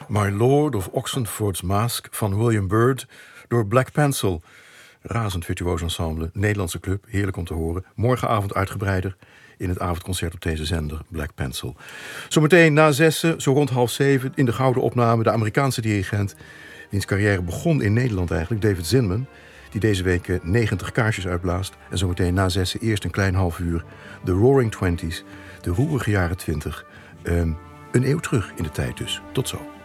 My Lord of Oxenford's Mask van William Byrd door Black Pencil. Razend virtuoos ensemble, Nederlandse club, heerlijk om te horen. Morgenavond uitgebreider in het avondconcert op deze zender, Black Pencil. Zometeen na 6, zo rond 6:30, in de gouden opname de Amerikaanse dirigent, wiens carrière begon in Nederland eigenlijk, David Zinman, die deze week 90 kaarsjes uitblaast. En zometeen na 6 eerst een klein half uur de Roaring Twenties, de roerige jaren 20. Een eeuw terug in de tijd dus. Tot zo.